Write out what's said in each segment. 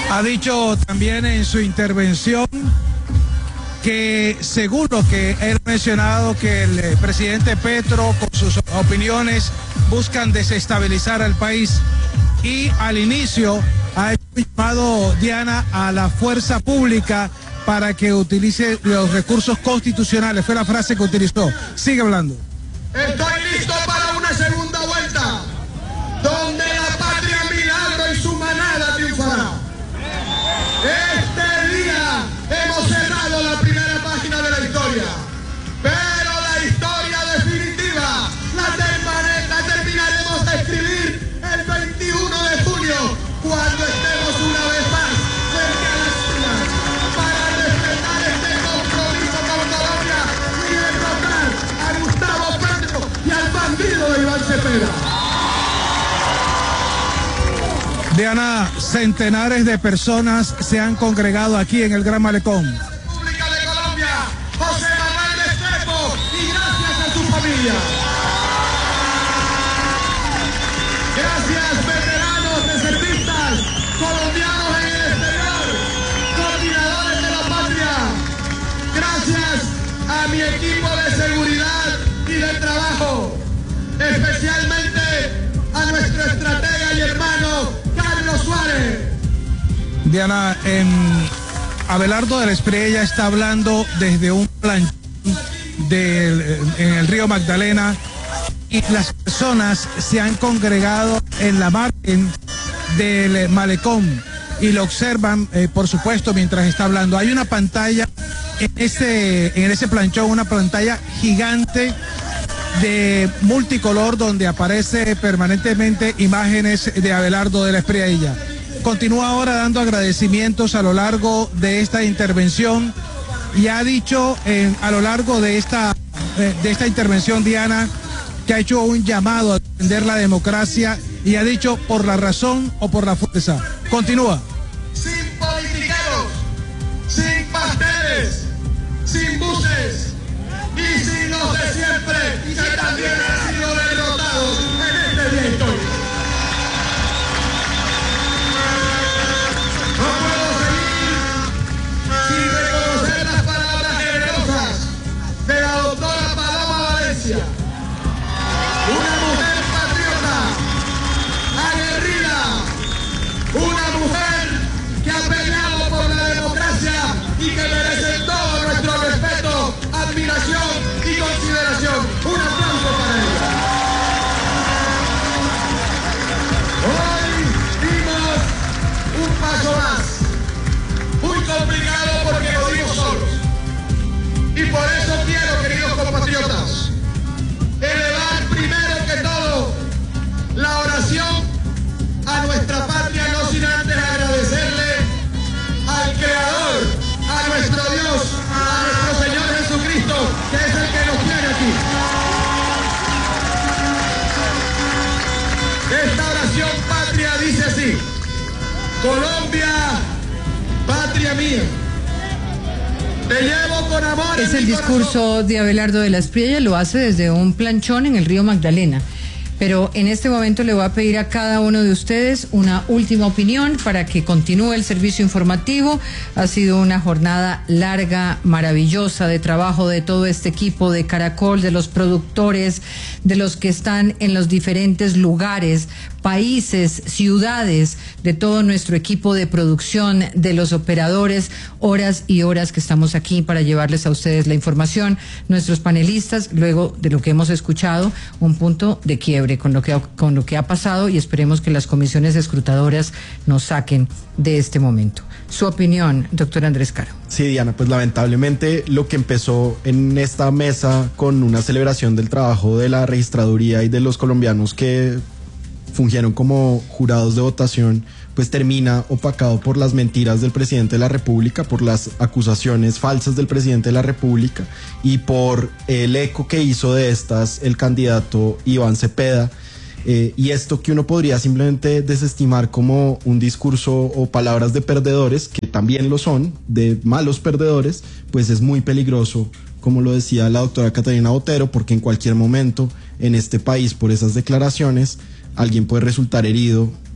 Ha dicho también en su intervención que según lo que él ha mencionado, que el presidente Petro con sus opiniones buscan desestabilizar al país, y al inicio ha hecho un llamado, Diana, a la fuerza pública para que utilice los recursos constitucionales. Fue la frase que utilizó. Sigue hablando. Estoy listo para una segunda vuelta, donde la patria milagro y su manada triunfará. Este día hemos cerrado la primera página de la historia, pero la historia definitiva la terminaremos de escribir el 21 de junio, cuando estemos una vez más frente a las urnas para respetar este compromiso con Colombia y derrotar a Gustavo Petro y al bandido de Iván Cepeda. Diana, centenares de personas se han congregado aquí en el Gran Malecón. República de Colombia, José Manuel Restrepo, y gracias a su familia. Gracias, veteranos, reservistas, colombianos en el exterior, coordinadores de la patria. Gracias a mi equipo de seguridad y de trabajo, especialmente a nuestro estratega y hermano Carlos Suárez. Diana, Abelardo de la Espriella está hablando desde un planchón en el río Magdalena, y las personas se han congregado en la margen del malecón y lo observan, por supuesto, mientras está hablando. Hay una pantalla en ese planchón, una pantalla gigante de multicolor donde aparece permanentemente imágenes de Abelardo de la Espriella. Continúa ahora dando agradecimientos a lo largo de esta intervención, y ha dicho a lo largo de esta intervención, Diana, que ha hecho un llamado a defender la democracia, y ha dicho por la razón o por la fuerza. Continúa. Sin politiqueros, sin pasteles, sin buses y sin los de siempre, que también han sido derrotados en este día histórico. No puedo seguir sin reconocer las palabras generosas de la doctora Paloma Valencia, una mujer patriota, aguerrida, una mujer que ha peleado por la democracia y que merece todo nuestro respeto, admiración y consideración. Un aplauso para ella. Hoy dimos un paso más, muy complicado porque lo dimos solos. Y por eso quiero, queridos compatriotas, elevar primero que todo la oración a nuestra patria, no sin antes agradecerle al Creador, a nuestro Dios, a nuestro Señor Jesucristo, que es el que nos tiene aquí. Esta oración patria dice así: Colombia, patria mía, te llevo con amor. Es el discurso de Abelardo de la Espriella, lo hace desde un planchón en el río Magdalena. Pero en este momento le voy a pedir a cada uno de ustedes una última opinión para que continúe el servicio informativo. Ha sido una jornada larga, maravillosa, de trabajo de todo este equipo de Caracol, de los productores, de los que están en los diferentes lugares, países, ciudades, de todo nuestro equipo de producción, de los operadores, horas y horas que estamos aquí para llevarles a ustedes la información. Nuestros panelistas, luego de lo que hemos escuchado, un punto de quiebre con lo que ha pasado, y esperemos que las comisiones escrutadoras nos saquen de este momento. Su opinión, doctor Andrés Caro. Sí, Diana, pues lamentablemente lo que empezó en esta mesa con una celebración del trabajo de la registraduría y de los colombianos que fungieron como jurados de votación, pues termina opacado por las mentiras del presidente de la República, por las acusaciones falsas del presidente de la República y por el eco que hizo de estas el candidato Iván Cepeda. Y esto que uno podría simplemente desestimar como un discurso o palabras de perdedores, que también lo son, de malos perdedores, pues es muy peligroso, como lo decía la doctora Catalina Botero, porque en cualquier momento en este país, por esas declaraciones, alguien puede resultar herido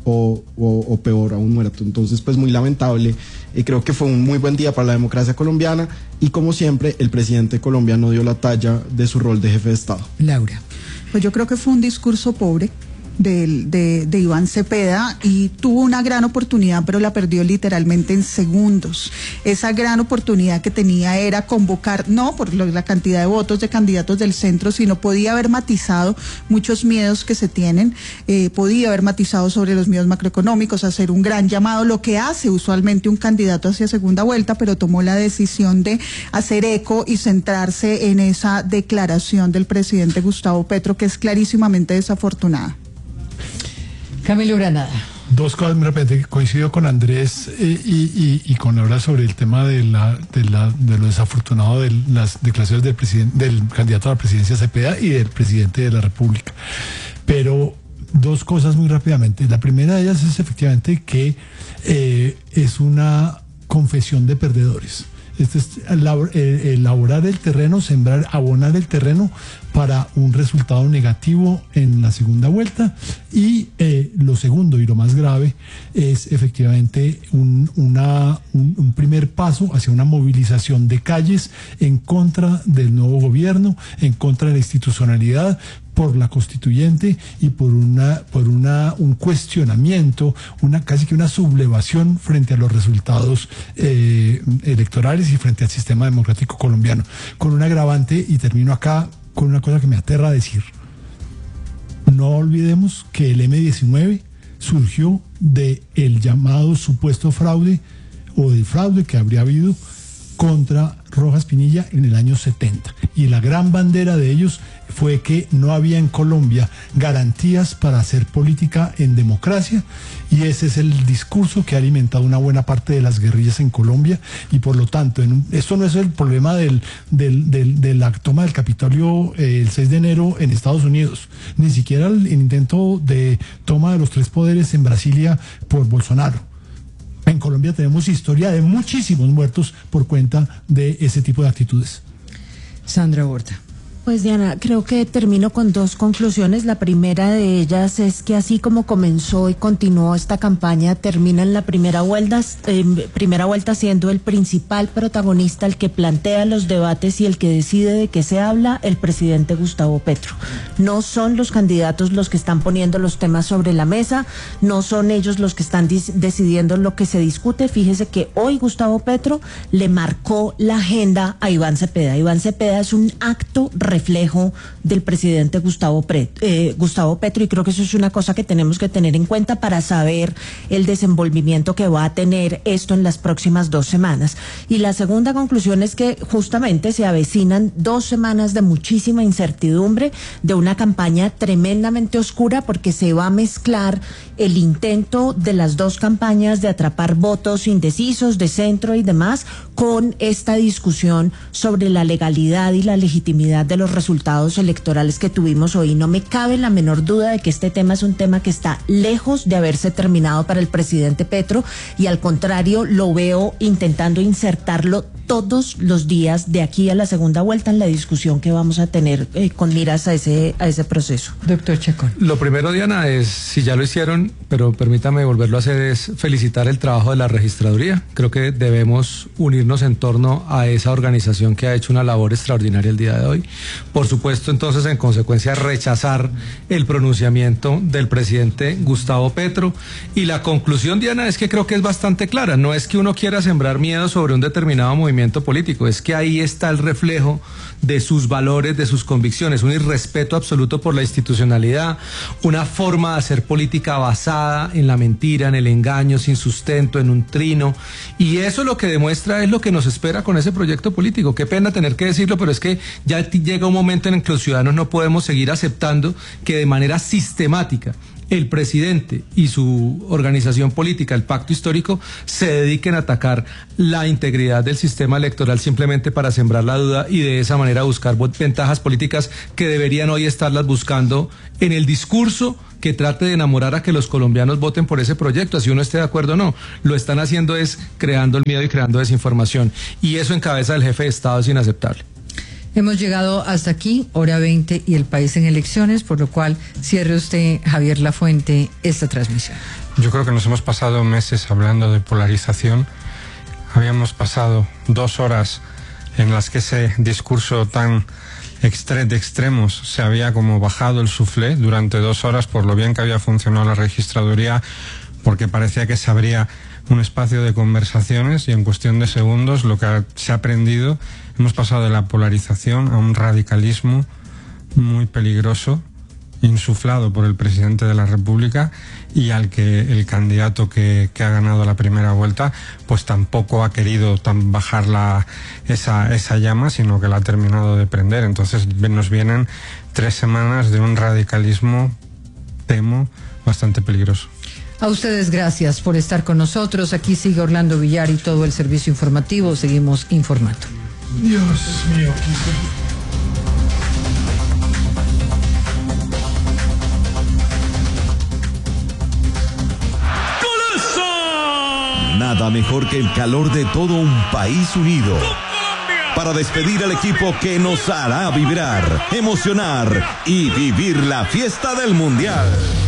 o peor, aún muerto. Entonces, pues muy lamentable. Creo que fue un muy buen día para la democracia colombiana y, como siempre, el presidente colombiano dio la talla de su rol de jefe de Estado. Laura. Pues yo creo que fue un discurso pobre de Iván Cepeda, y tuvo una gran oportunidad, pero la perdió literalmente en segundos. Esa gran oportunidad que tenía era convocar, no por la cantidad de votos de candidatos del centro, sino podía haber matizado muchos miedos que se tienen, podía haber matizado sobre los miedos macroeconómicos, hacer un gran llamado, lo que hace usualmente un candidato hacia segunda vuelta, pero tomó la decisión de hacer eco y centrarse en esa declaración del presidente Gustavo Petro, que es clarísimamente desafortunada. Camilo Granada. Dos cosas muy rápidamente. Coincido con Andrés y con Laura sobre el tema de lo desafortunado de las declaraciones del candidato a la presidencia Cepeda y del presidente de la República. Pero dos cosas muy rápidamente. La primera de ellas es efectivamente que es una confesión de perdedores. Este es elaborar el terreno, sembrar, abonar el terreno para un resultado negativo en la segunda vuelta. Y lo segundo y lo más grave es efectivamente un primer paso hacia una movilización de calles en contra del nuevo gobierno, en contra de la institucionalidad, por la constituyente y por un cuestionamiento, casi que una sublevación frente a los resultados electorales y frente al sistema democrático colombiano. Con un agravante, y termino acá con una cosa que me aterra decir: no olvidemos que el M-19 surgió del llamado supuesto fraude o del fraude que habría habido contra Rojas Pinilla en el año 70, y la gran bandera de ellos fue que no había en Colombia garantías para hacer política en democracia, y ese es el discurso que ha alimentado una buena parte de las guerrillas en Colombia. Y por lo tanto, esto no es el problema de la toma del Capitolio el 6 de enero en Estados Unidos, ni siquiera el intento de toma de los 3 poderes en Brasilia por Bolsonaro. En Colombia tenemos historia de muchísimos muertos por cuenta de ese tipo de actitudes. Sandra Borda. Pues Diana, creo que termino con dos conclusiones. La primera de ellas es que así como comenzó y continuó esta campaña, termina en la primera vuelta siendo el principal protagonista, el que plantea los debates y el que decide de qué se habla, el presidente Gustavo Petro. No son los candidatos los que están poniendo los temas sobre la mesa, no son ellos los que están decidiendo lo que se discute. Fíjese que hoy Gustavo Petro le marcó la agenda a Iván Cepeda. Iván Cepeda es un acto reflejo del presidente Gustavo Petro, y creo que eso es una cosa que tenemos que tener en cuenta para saber el desenvolvimiento que va a tener esto en las próximas 2 semanas. Y la segunda conclusión es que justamente se avecinan 2 semanas de muchísima incertidumbre, de una campaña tremendamente oscura, porque se va a mezclar el intento de las 2 campañas de atrapar votos indecisos de centro y demás con esta discusión sobre la legalidad y la legitimidad de los resultados electorales que tuvimos hoy. No me cabe la menor duda de que este tema es un tema que está lejos de haberse terminado para el presidente Petro, y al contrario lo veo intentando insertarlo todos los días de aquí a la segunda vuelta en la discusión que vamos a tener con miras a ese proceso. Doctor Chacón. Lo primero, Diana, es, si ya lo hicieron, pero permítame volverlo a hacer, es felicitar el trabajo de la registraduría. Creo que debemos unirnos en torno a esa organización que ha hecho una labor extraordinaria el día de hoy. Por supuesto, entonces, en consecuencia, rechazar el pronunciamiento del presidente Gustavo Petro. Y la conclusión, Diana, es que creo que es bastante clara. No es que uno quiera sembrar miedo sobre un determinado movimiento político, es que ahí está el reflejo de sus valores, de sus convicciones, un irrespeto absoluto por la institucionalidad, una forma de hacer política basada en la mentira, en el engaño, sin sustento, en un trino, y eso lo que demuestra es lo que nos espera con ese proyecto político. Qué pena tener que decirlo, pero es que ya llega un momento en el que los ciudadanos no podemos seguir aceptando que de manera sistemática el presidente y su organización política, el Pacto Histórico, se dediquen a atacar la integridad del sistema electoral simplemente para sembrar la duda y de esa manera buscar ventajas políticas que deberían hoy estarlas buscando en el discurso que trate de enamorar a que los colombianos voten por ese proyecto, así uno esté de acuerdo o no. Lo están haciendo es creando el miedo y creando desinformación, y eso en cabeza del jefe de Estado es inaceptable. Hemos llegado hasta aquí, hora 20 y el país en elecciones, por lo cual cierre usted, Javier Lafuente, esta transmisión. Yo creo que nos hemos pasado meses hablando de polarización. Habíamos pasado 2 horas en las que ese discurso tan de extremos se había como bajado el suflé durante 2 horas por lo bien que había funcionado la registraduría, porque parecía que se abría un espacio de conversaciones y en cuestión de segundos lo que se ha aprendido, hemos pasado de la polarización a un radicalismo muy peligroso, insuflado por el presidente de la República, y al que el candidato que ha ganado la primera vuelta pues tampoco ha querido bajar esa llama, sino que la ha terminado de prender. Entonces nos vienen 3 semanas de un radicalismo, temo, bastante peligroso. A ustedes gracias por estar con nosotros. Aquí sigue Orlando Villar y todo el servicio informativo. Seguimos informando. Dios mío. Nada mejor que el calor de todo un país unido para despedir al equipo que nos hará vibrar, emocionar y vivir la fiesta del Mundial.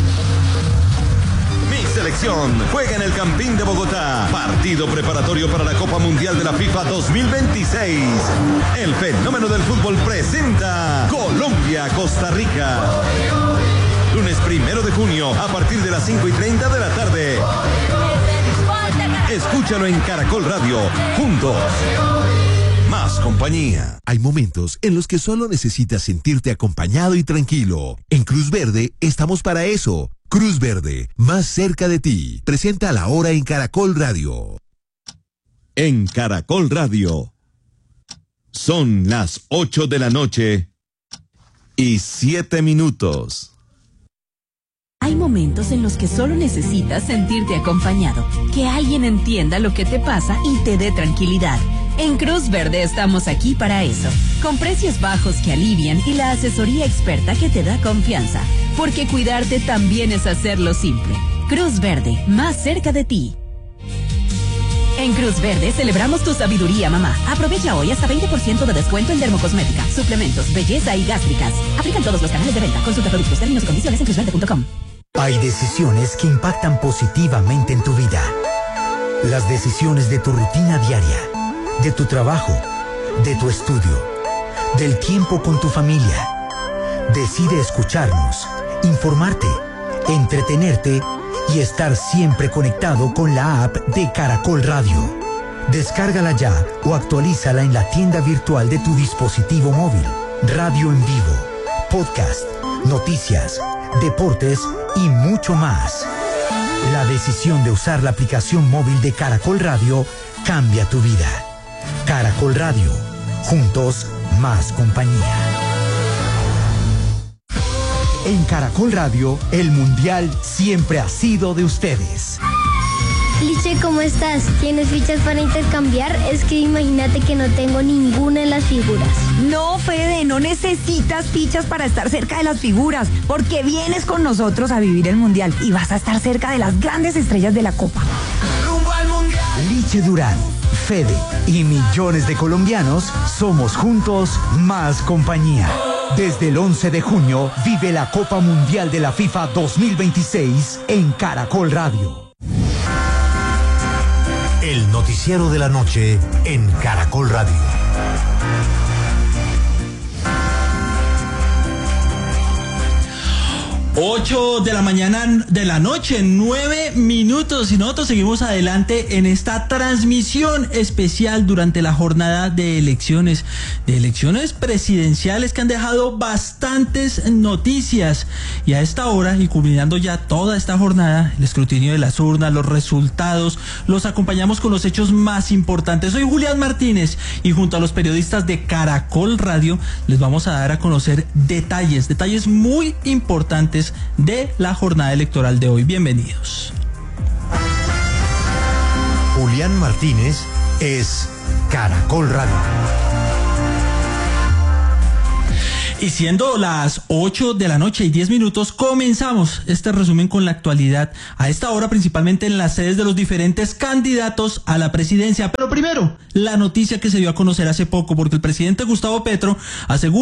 Mi selección juega en el Campín de Bogotá. Partido preparatorio para la Copa Mundial de la FIFA 2026. El fenómeno del fútbol presenta Colombia-Costa Rica. Lunes 1 de junio a partir de las 5:30 de la tarde. Escúchalo en Caracol Radio. Juntos. Más compañía. Hay momentos en los que solo necesitas sentirte acompañado y tranquilo. En Cruz Verde estamos para eso. Cruz Verde, más cerca de ti. Presenta La Hora en Caracol Radio. En Caracol Radio. Son las 8 de la noche y 7 minutos. Hay momentos en los que solo necesitas sentirte acompañado, que alguien entienda lo que te pasa y te dé tranquilidad. En Cruz Verde estamos aquí para eso, con precios bajos que alivian y la asesoría experta que te da confianza, porque cuidarte también es hacerlo simple. Cruz Verde, más cerca de ti. En Cruz Verde celebramos tu sabiduría, mamá. Aprovecha hoy hasta 20% de descuento en dermocosmética, suplementos, belleza y gástricas. Aplican todos los canales de venta. Consulta productos, términos y condiciones en cruzverde.com. Hay decisiones que impactan positivamente en tu vida. Las decisiones de tu rutina diaria, de tu trabajo, de tu estudio, del tiempo con tu familia. Decide escucharnos, informarte, entretenerte y estar siempre conectado con la app de Caracol Radio. Descárgala ya o actualízala en la tienda virtual de tu dispositivo móvil. Radio en vivo, podcast, noticias, deportes y mucho más. La decisión de usar la aplicación móvil de Caracol Radio cambia tu vida. Caracol Radio. Juntos, más compañía. En Caracol Radio, el Mundial siempre ha sido de ustedes. Liche, ¿cómo estás? ¿Tienes fichas para intercambiar? Es que imagínate que no tengo ninguna en las figuras. No, Fede, no necesitas fichas para estar cerca de las figuras, porque vienes con nosotros a vivir el Mundial y vas a estar cerca de las grandes estrellas de la Copa. ¡Rumbo al Mundial! Liche Durán, Fede y millones de colombianos somos juntos más compañía. Desde el 11 de junio vive la Copa Mundial de la FIFA 2026 en Caracol Radio. El noticiero de la noche en Caracol Radio. 8 de la mañana de la noche, 9 minutos, y nosotros seguimos adelante en esta transmisión especial durante la jornada de elecciones presidenciales que han dejado bastantes noticias. Y a esta hora, y culminando ya toda esta jornada, el escrutinio de las urnas, los resultados, los acompañamos con los hechos más importantes. Soy Julián Martínez y junto a los periodistas de Caracol Radio les vamos a dar a conocer detalles muy importantes de la jornada electoral de hoy. Bienvenidos. Julián Martínez es Caracol Radio. Y siendo las 8 de la noche y 10 minutos, comenzamos este resumen con la actualidad. A esta hora, principalmente en las sedes de los diferentes candidatos a la presidencia. Pero primero, la noticia que se dio a conocer hace poco, porque el presidente Gustavo Petro asegura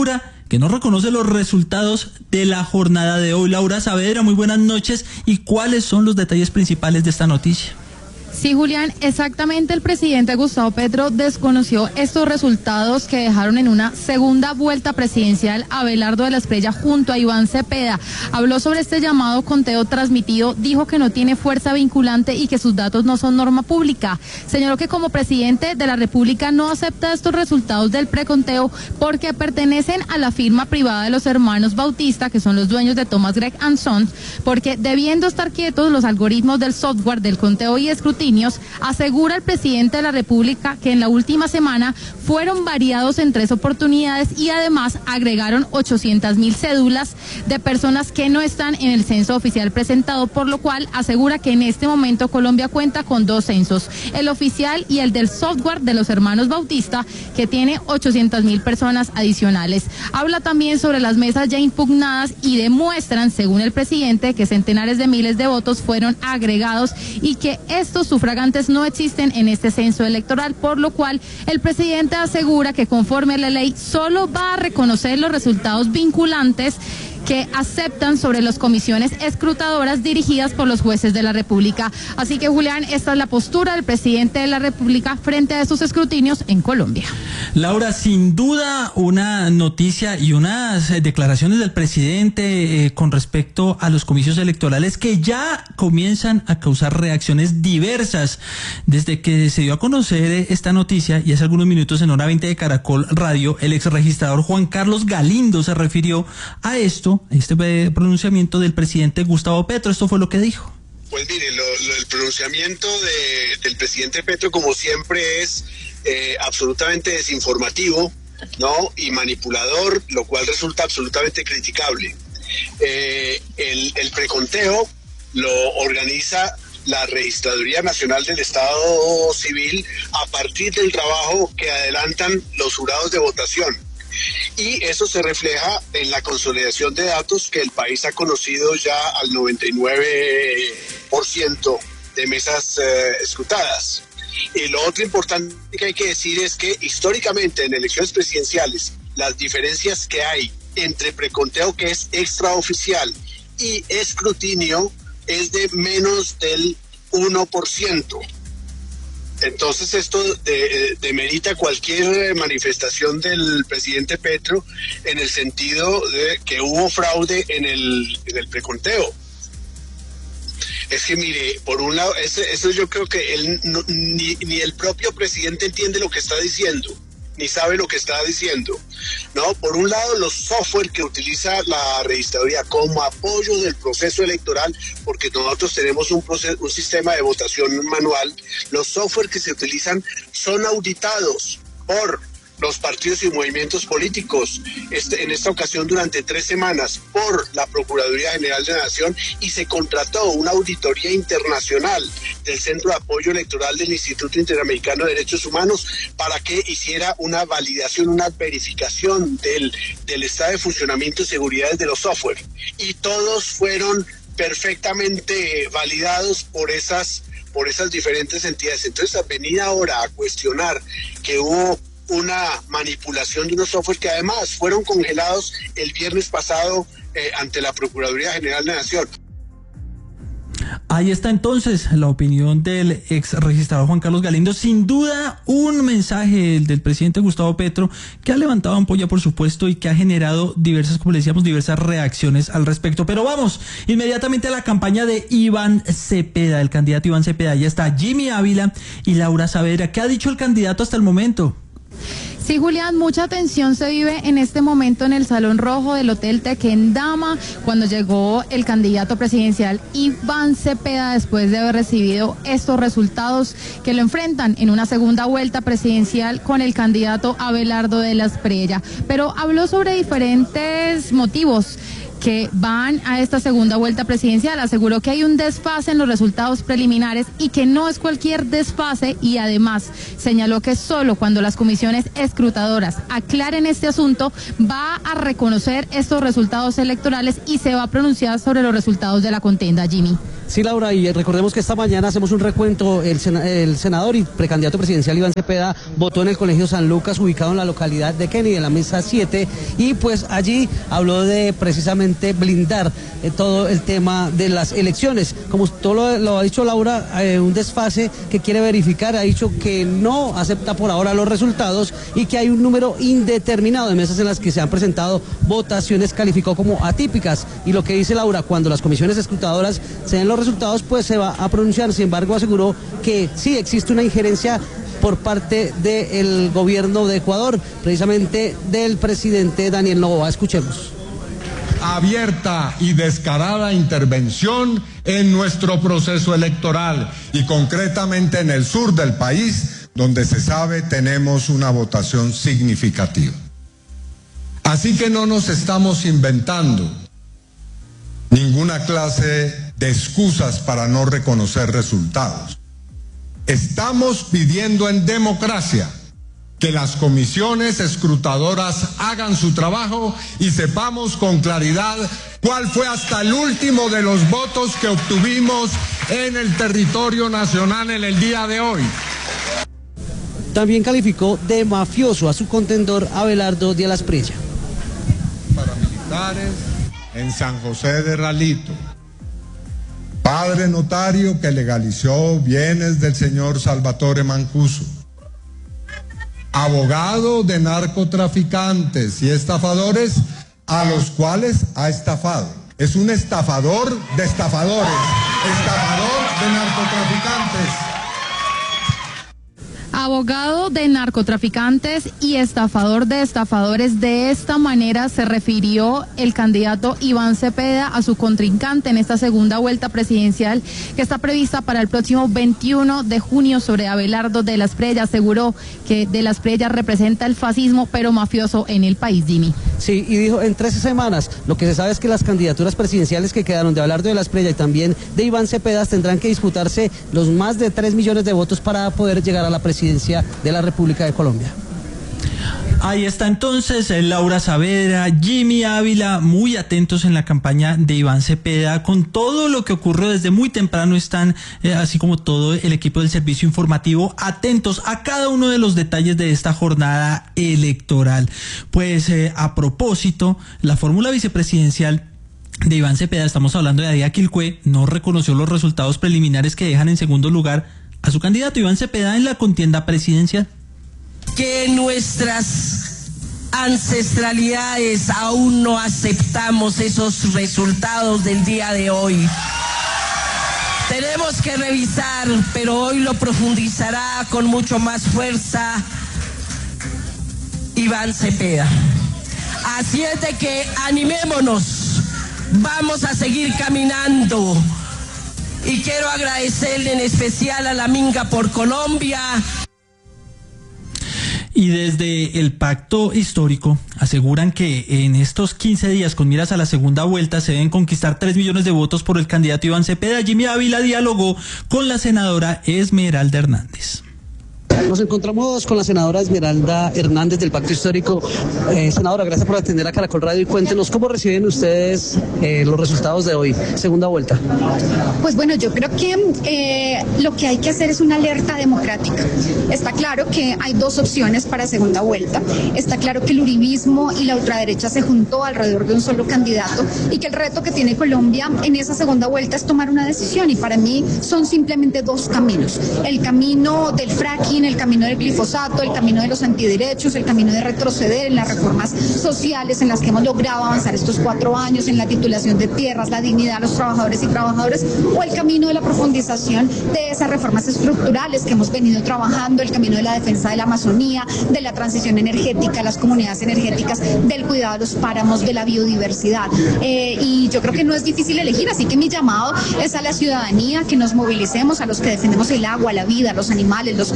que no reconoce los resultados de la jornada de hoy. Laura Saavedra, muy buenas noches. ¿Y cuáles son los detalles principales de esta noticia? Sí, Julián, exactamente, el presidente Gustavo Petro desconoció estos resultados que dejaron en una segunda vuelta presidencial a Abelardo de la Espriella junto a Iván Cepeda. Habló sobre este llamado conteo transmitido, dijo que no tiene fuerza vinculante y que sus datos no son norma pública. Señaló que como presidente de la República no acepta estos resultados del preconteo porque pertenecen a la firma privada de los hermanos Bautista, que son los dueños de Thomas Gregg & Sons, porque debiendo estar quietos los algoritmos del software del conteo y escrutinio, asegura el presidente de la República que en la última semana fueron variados en 3 oportunidades y además agregaron 800.000 cédulas de personas que no están en el censo oficial presentado, por lo cual asegura que en este momento Colombia cuenta con 2 censos, el oficial y el del software de los hermanos Bautista, que tiene 800.000 personas adicionales. Habla también sobre las mesas ya impugnadas y demuestran, según el presidente, que centenares de miles de votos fueron agregados y que estos sufragantes no existen en este censo electoral, por lo cual el presidente asegura que conforme a la ley solo va a reconocer los resultados vinculantes que aceptan sobre las comisiones escrutadoras dirigidas por los jueces de la República. Así que, Julián, esta es la postura del presidente de la República frente a estos escrutinios en Colombia. Laura, sin duda una noticia y unas declaraciones del presidente con respecto a los comicios electorales que ya comienzan a causar reacciones diversas. Desde que se dio a conocer esta noticia, y hace algunos minutos en Hora 20 de Caracol Radio, el ex registrador Juan Carlos Galindo se refirió a esto, este pronunciamiento del presidente Gustavo Petro. Esto fue lo que dijo. Pues mire, el pronunciamiento del presidente Petro, como siempre, es absolutamente desinformativo, ¿no? Y manipulador, lo cual resulta absolutamente criticable. El preconteo lo organiza la Registraduría Nacional del Estado Civil a partir del trabajo que adelantan los jurados de votación. Y eso se refleja en la consolidación de datos que el país ha conocido ya al 99% de mesas escrutadas. Y lo otro importante que hay que decir es que históricamente en elecciones presidenciales las diferencias que hay entre preconteo, que es extraoficial, y escrutinio es de menos del 1%. Entonces esto demerita cualquier manifestación del presidente Petro en el sentido de que hubo fraude en el preconteo. Es que mire, por un lado, eso yo creo que él ni el propio presidente entiende lo que está diciendo, ni sabe lo que está diciendo, ¿no? Por un lado, los software que utiliza la registraduría como apoyo del proceso electoral, porque nosotros tenemos un sistema de votación manual, los software que se utilizan son auditados por los partidos y movimientos políticos, en esta ocasión durante 3 semanas, por la Procuraduría General de la Nación, y se contrató una auditoría internacional del Centro de Apoyo Electoral del Instituto Interamericano de Derechos Humanos para que hiciera una validación, una verificación del estado de funcionamiento y seguridad de los software. Y todos fueron perfectamente validados por esas diferentes entidades. Entonces, venir ahora a cuestionar que hubo una manipulación de unos software que además fueron congelados el viernes pasado ante la Procuraduría General de la Nación. Ahí está entonces la opinión del ex registrador Juan Carlos Galindo. Sin duda un mensaje del presidente Gustavo Petro que ha levantado ampolla, por supuesto, y que ha generado diversas, como le decíamos, diversas reacciones al respecto. Pero vamos inmediatamente a la campaña de Iván Cepeda, el candidato Iván Cepeda. Ya está Jimmy Ávila y Laura Saavedra. ¿Qué ha dicho el candidato hasta el momento? Sí, Julián, mucha tensión se vive en este momento en el Salón Rojo del Hotel Tequendama cuando llegó el candidato presidencial Iván Cepeda después de haber recibido estos resultados que lo enfrentan en una segunda vuelta presidencial con el candidato Abelardo de la Espriella. Pero habló sobre diferentes motivos que van a esta segunda vuelta presidencial. Aseguró que hay un desfase en los resultados preliminares y que no es cualquier desfase, y además señaló que solo cuando las comisiones escrutadoras aclaren este asunto va a reconocer estos resultados electorales y se va a pronunciar sobre los resultados de la contienda. Jimmy. Sí, Laura, y recordemos que esta mañana hacemos un recuento. El senador y precandidato presidencial Iván Cepeda votó en el Colegio San Lucas, ubicado en la localidad de Kennedy, en la mesa 7, y pues allí habló de precisamente blindar todo el tema de las elecciones. Como todo lo ha dicho Laura, un desfase que quiere verificar, ha dicho que no acepta por ahora los resultados y que hay un número indeterminado de mesas en las que se han presentado votaciones, calificó como atípicas. Y lo que dice Laura, cuando las comisiones escrutadoras se den los resultados, pues se va a pronunciar. Sin embargo, aseguró que sí existe una injerencia por parte del gobierno de Ecuador, precisamente del presidente Daniel Noboa. Escuchemos. Abierta y descarada intervención en nuestro proceso electoral y concretamente en el sur del país, donde se sabe tenemos una votación significativa. Así que no nos estamos inventando ninguna clase de excusas para no reconocer resultados. Estamos pidiendo en democracia que las comisiones escrutadoras hagan su trabajo y sepamos con claridad cuál fue hasta el último de los votos que obtuvimos en el territorio nacional en el día de hoy. También calificó de mafioso a su contendor Abelardo Díaz Prilla. Paramilitares en San José de Ralito. Padre notario que legalizó bienes del señor Salvatore Mancuso. Abogado de narcotraficantes y estafadores a los cuales ha estafado. Es un estafador de estafadores, estafador de narcotraficantes. Abogado de narcotraficantes y estafador de estafadores. De esta manera se refirió el candidato Iván Cepeda a su contrincante en esta segunda vuelta presidencial que está prevista para el próximo 21 de junio sobre Abelardo Díaz Prilla. Aseguró que Díaz Prilla representa el fascismo pero mafioso en el país, Jimmy. Sí, y dijo en 13 semanas, lo que se sabe es que las candidaturas presidenciales que quedaron de Abelardo Díaz Prilla y también de Iván Cepeda tendrán que disputarse los más de 3 millones de votos para poder llegar a la presidencia de la República de Colombia. Ahí está entonces Laura Saavedra, Jimmy Ávila, muy atentos en la campaña de Iván Cepeda, con todo lo que ocurrió desde muy temprano están, así como todo el equipo del servicio informativo, atentos a cada uno de los detalles de esta jornada electoral. Pues a propósito, la fórmula vicepresidencial de Iván Cepeda, estamos hablando de Adia Quilcue, no reconoció los resultados preliminares que dejan en segundo lugar a su candidato Iván Cepeda en la contienda presidencial. Que nuestras ancestralidades aún no aceptamos esos resultados del día de hoy. Tenemos que revisar, pero hoy lo profundizará con mucho más fuerza Iván Cepeda. Así es de que animémonos, vamos a seguir caminando. Y quiero agradecerle en especial a la Minga por Colombia. Y desde el pacto histórico aseguran que en estos 15 días con miras a la segunda vuelta se deben conquistar 3 millones de votos por el candidato Iván Cepeda. Jimmy Ávila dialogó con la senadora Esmeralda Hernández. Nos encontramos con la senadora Esmeralda Hernández del Pacto Histórico. Senadora, gracias por atender a Caracol Radio y cuéntenos cómo reciben ustedes los resultados de hoy, segunda vuelta. Pues bueno, yo creo que lo que hay que hacer es una alerta democrática. Está claro que hay dos opciones para segunda vuelta. Está claro que el uribismo y la ultraderecha se juntó alrededor de un solo candidato y que el reto que tiene Colombia en esa segunda vuelta es tomar una decisión, y para mí son simplemente dos caminos: el camino del fracking, el camino del glifosato, el camino de los antiderechos, el camino de retroceder en las reformas sociales en las que hemos logrado avanzar estos 4 años, en la titulación de tierras, la dignidad de los trabajadores y trabajadoras, o el camino de la profundización de esas reformas estructurales que hemos venido trabajando, el camino de la defensa de la Amazonía, de la transición energética, las comunidades energéticas, del cuidado de los páramos, de la biodiversidad. Y yo creo que no es difícil elegir, así que mi llamado es a la ciudadanía, que nos movilicemos, a los que defendemos el agua, la vida, los animales, los territorios,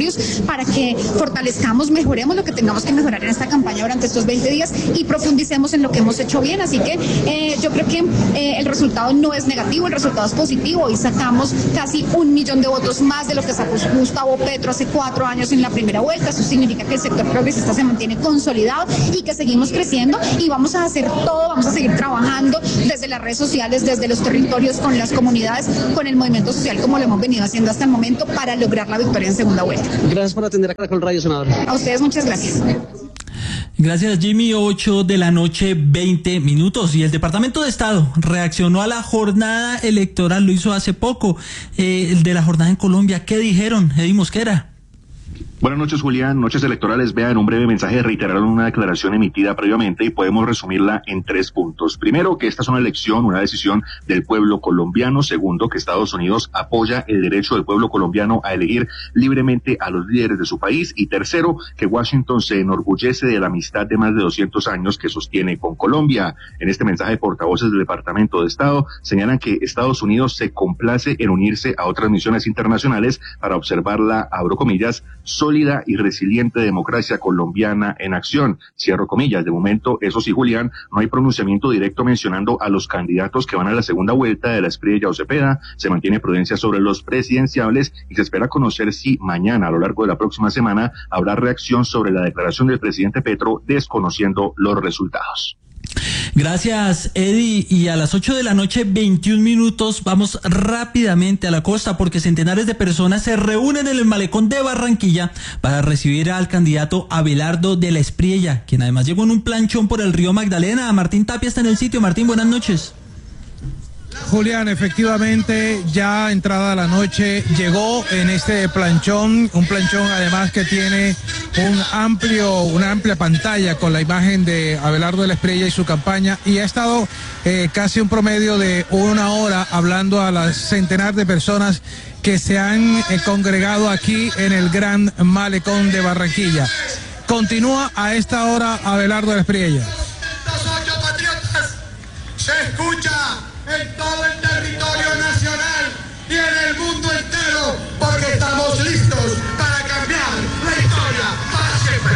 territorios para que fortalezcamos, mejoremos lo que tengamos que mejorar en esta campaña durante estos 20 días y profundicemos en lo que hemos hecho bien. Así que yo creo que el resultado no es negativo, el resultado es positivo y sacamos casi 1 millón de votos más de lo que sacó Gustavo Petro hace 4 años en la primera vuelta. Eso significa que el sector progresista se mantiene consolidado y que seguimos creciendo y vamos a hacer todo, vamos a seguir trabajando desde las redes sociales, desde los territorios, con las comunidades, con el movimiento social como lo hemos venido haciendo hasta el momento para lograr la victoria en segunda vuelta. Gracias por atender a Caracol Radio, senador. A ustedes muchas gracias. Gracias, Jimmy. 8 de la noche, 20 minutos. Y el Departamento de Estado reaccionó a la jornada electoral, lo hizo hace poco, el de la jornada en Colombia. ¿Qué dijeron? Eddie Mosquera. Buenas noches, Julián. Noches electorales. Vea, en un breve mensaje reiteraron una declaración emitida previamente y podemos resumirla en 3 puntos. Primero, que esta es una elección, una decisión del pueblo colombiano. Segundo, que Estados Unidos apoya el derecho del pueblo colombiano a elegir libremente a los líderes de su país. Y tercero, que Washington se enorgullece de la amistad de más de 200 años que sostiene con Colombia. En este mensaje, portavoces del Departamento de Estado señalan que Estados Unidos se complace en unirse a otras misiones internacionales para observar la, abro comillas, sólida y resiliente democracia colombiana en acción. Cierro comillas. De momento, eso sí, Julián, no hay pronunciamiento directo mencionando a los candidatos que van a la segunda vuelta de la Espriella o Cepeda. Se mantiene prudencia sobre los presidenciables y se espera conocer si mañana, a lo largo de la próxima semana, habrá reacción sobre la declaración del presidente Petro, desconociendo los resultados. Gracias, Eddie. Y a las 8 de la noche, 21 minutos, vamos rápidamente a la costa porque centenares de personas se reúnen en el malecón de Barranquilla para recibir al candidato Abelardo de la Espriella, quien además llegó en un planchón por el río Magdalena. Martín Tapia está en el sitio. Martín, buenas noches. Julián, efectivamente, ya entrada la noche, llegó en este planchón, un planchón además que tiene una amplia pantalla con la imagen de Abelardo de la Espriella y su campaña, y ha estado casi un promedio de 1 hora hablando a las centenares de personas que se han congregado aquí en el Gran Malecón de Barranquilla. Continúa a esta hora Abelardo de la Espriella. Se escucha en todo el territorio nacional y en el mundo entero, porque estamos listos para cambiar la historia para siempre.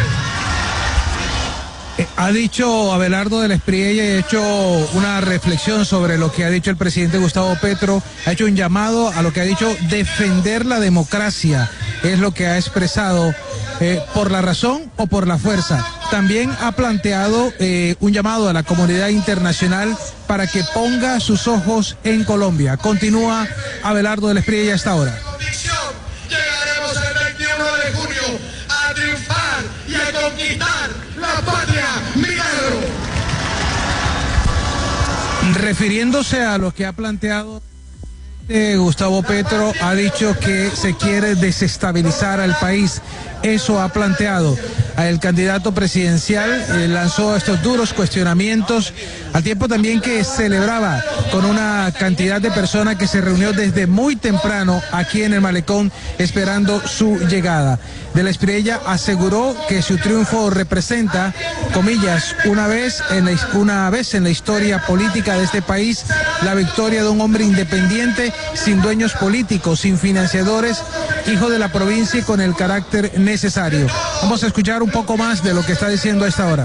Ha dicho Abelardo de la Espriella y ha hecho una reflexión sobre lo que ha dicho el presidente Gustavo Petro, ha hecho un llamado a lo que ha dicho defender la democracia, es lo que ha expresado, por la razón o por la fuerza. También ha planteado un llamado a la comunidad internacional para que ponga sus ojos en Colombia. Continúa Abelardo de la Espriella hasta ahora. Llegaremos el 21 de junio a triunfar y a conquistar la patria milagro. Refiriéndose a lo que ha planteado Gustavo Petro, ha dicho que se quiere desestabilizar al país. Eso ha planteado el candidato presidencial, lanzó estos duros cuestionamientos, al tiempo también que celebraba con una cantidad de personas que se reunió desde muy temprano aquí en el malecón esperando su llegada. De la Espriella aseguró que su triunfo representa, comillas, una vez en la historia política de este país, la victoria de un hombre independiente, sin dueños políticos, sin financiadores, hijo de la provincia y con el carácter necesario. Vamos a escuchar un poco más de lo que está diciendo a esta hora.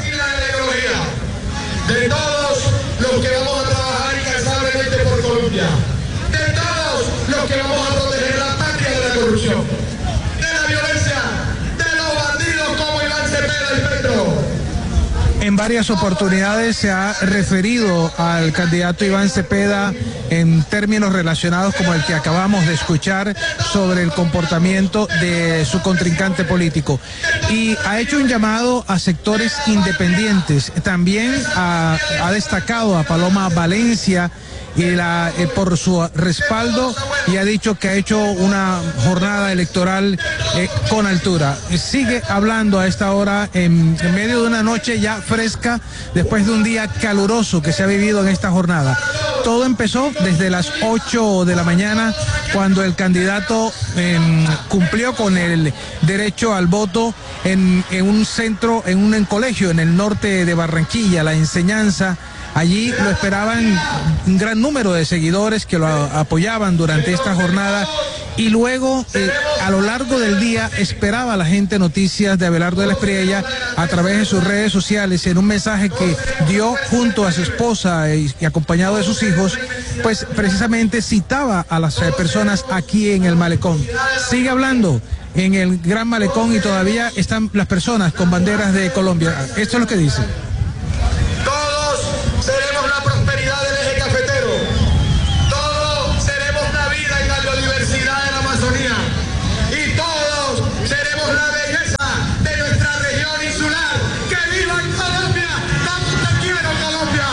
De todos los que vamos a trabajar incansablemente por Colombia, de todos los que vamos a proteger la patria de la corrupción, de la violencia, de los bandidos como Iván Cepeda y Petro. En varias oportunidades se ha referido al candidato Iván Cepeda en términos relacionados como el que acabamos de escuchar sobre el comportamiento de su contrincante político. Y ha hecho un llamado a sectores independientes. También ha destacado a Paloma Valencia por su respaldo y ha dicho que ha hecho una jornada electoral con altura. Sigue hablando a esta hora en medio de una noche ya fresca después de un día caluroso que se ha vivido en esta jornada. Todo empezó desde las 8 de la mañana cuando el candidato cumplió con el derecho al voto en un centro, en un colegio en el norte de Barranquilla, La Enseñanza. Allí lo esperaban un gran número de seguidores que lo apoyaban durante esta jornada y luego a lo largo del día esperaba a la gente noticias de Abelardo de la Espriella a través de sus redes sociales, en un mensaje que dio junto a su esposa y acompañado de sus hijos, pues precisamente citaba a las personas aquí en el malecón. Sigue hablando en el Gran Malecón y todavía están las personas con banderas de Colombia. Esto es lo que dice. Todos seremos la prosperidad del eje cafetero. Todos seremos la vida y la biodiversidad de la Amazonía. Y todos seremos la belleza de nuestra región insular. ¡Que viva Colombia! ¡Tanto te quiero, Colombia!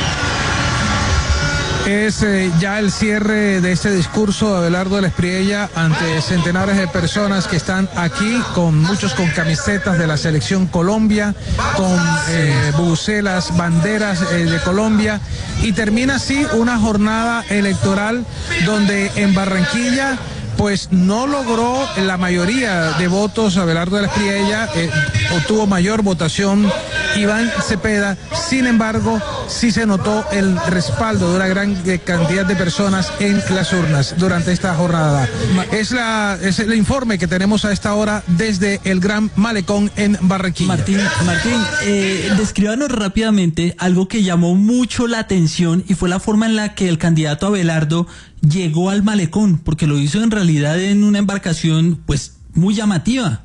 Es ya el cierre de este discurso de Abelardo de la Espriella ante centenares de personas que están aquí, muchos con camisetas de la selección Colombia, con bubucelas, banderas de Colombia, y termina así una jornada electoral donde en Barranquilla pues no logró la mayoría de votos Abelardo de la Espriella, obtuvo mayor votación Iván Cepeda. Sin embargo, sí se notó el respaldo de una gran cantidad de personas en las urnas durante esta jornada. Es el informe que tenemos a esta hora desde el Gran Malecón en Barranquilla. Martín, descríbanos rápidamente algo que llamó mucho la atención, y fue la forma en la que el candidato Abelardo llegó al malecón, porque lo hizo en realidad en una embarcación pues muy llamativa.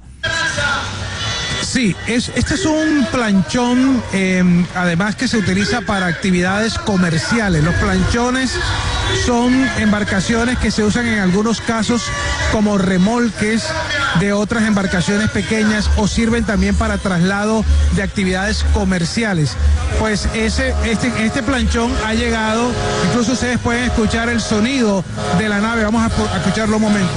Sí, este es un planchón, además que se utiliza para actividades comerciales. Los planchones son embarcaciones que se usan en algunos casos como remolques de otras embarcaciones pequeñas, o sirven también para traslado de actividades comerciales. Pues este planchón ha llegado, incluso ustedes pueden escuchar el sonido de la nave. Vamos a escucharlo un momento.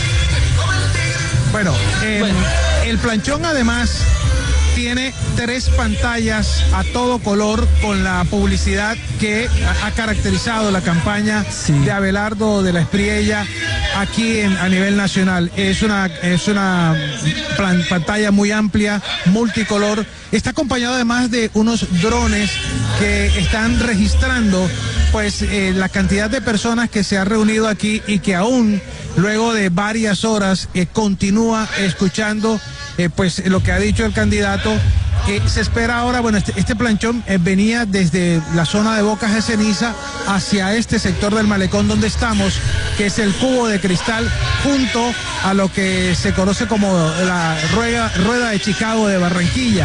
Bueno, el planchón además tiene 3 pantallas a todo color con la publicidad que ha caracterizado la campaña de Abelardo de la Espriella aquí a nivel nacional. Es una pantalla muy amplia, multicolor. Está acompañado además de unos drones que están registrando pues la cantidad de personas que se ha reunido aquí, y que aún luego de varias horas continúa escuchando pues lo que ha dicho el candidato. Se espera ahora, bueno, este planchón venía desde la zona de Bocas de Ceniza hacia este sector del malecón donde estamos, que es el Cubo de Cristal, junto a lo que se conoce como la Rueda de Chicago de Barranquilla.